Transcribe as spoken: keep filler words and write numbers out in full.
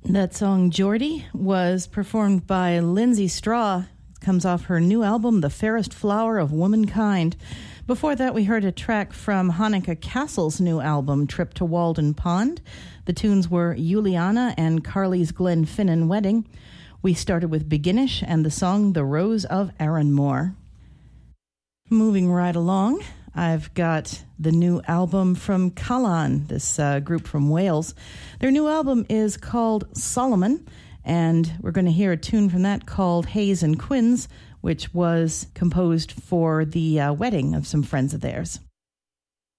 That song, Geordie, was performed by Lindsay Straw. It comes off her new album, The Fairest Flower of Womankind. Before that, we heard a track from Hanukkah Castle's new album, Trip to Walden Pond. The tunes were Juliana and Carly's Glenfinnan Wedding. We started with Beginish and the song The Rose of Arranmore. Moving right along, I've got the new album from Callan, this uh, group from Wales. Their new album is called Solomon, and we're going to hear a tune from that called Hayes and Quinns, which was composed for the uh, wedding of some friends of theirs.